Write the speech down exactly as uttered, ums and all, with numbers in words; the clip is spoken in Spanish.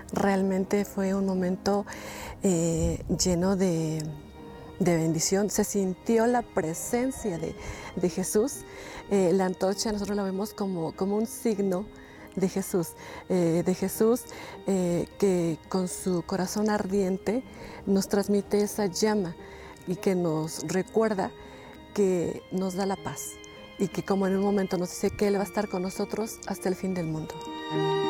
Realmente fue un momento eh, lleno de, de bendición. Se sintió la presencia de, de Jesús. Eh, la antorcha nosotros la vemos como, como un signo de Jesús, eh, de Jesús eh, que con su corazón ardiente nos transmite esa llama y que nos recuerda que nos da la paz y que como en un momento nos dice que Él va a estar con nosotros hasta el fin del mundo.